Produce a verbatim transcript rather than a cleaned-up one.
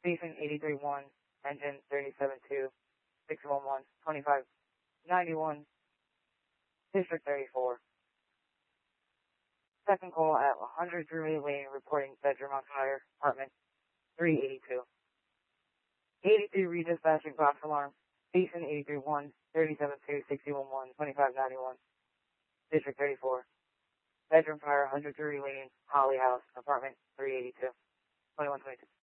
Station eighty-three one, engine thirty-seven two, six one one, twenty-five ninety-one, District thirty-four. Second call at one hundred Drury Lane reporting bedroom on fire, apartment three eighty-two. eighty-three redispatching box alarm, Station eighty-three one, thirty-seven two, six one one, twenty-five ninety-one, District thirty-four. Bedroom fire, one hundred Drury Lane, Holly House, apartment three eighty-two, twenty-one twenty-two.